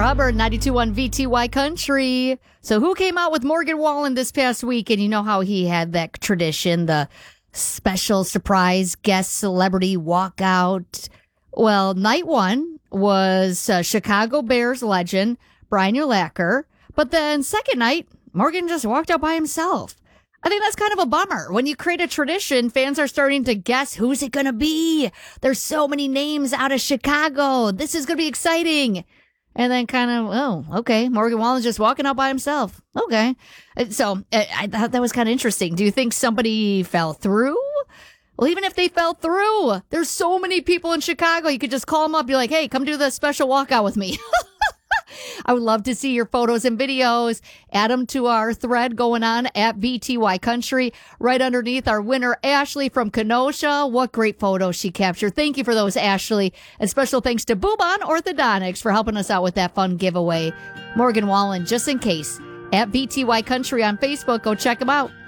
Hubbard, 92.1 VTY Country. So who came out with Morgan Wallen this past week? And you know how he had that tradition, the special surprise guest celebrity walkout. Well, night one was Chicago Bears legend Brian Urlacher. But then second night, Morgan just walked out by himself. I think that's kind of a bummer. When you create a tradition, fans are starting to guess who's it going to be. There's so many names out of Chicago. This is going to be exciting. And then kind of, oh, okay, Morgan Wallen's just walking out by himself. Okay. So I thought that was kind of interesting. Do you think somebody fell through? Well, even if they fell through, there's so many people in Chicago. You could just call them up, be like, hey, come do the special walkout with me. I would love to see your photos and videos. Add them to our thread going on at VTY Country. Right underneath our winner, Ashley from Kenosha. What great photos she captured. Thank you for those, Ashley. And special thanks to Boobon Orthodontics for helping us out with that fun giveaway. Morgan Wallen, just in case, at VTY Country on Facebook. Go check them out.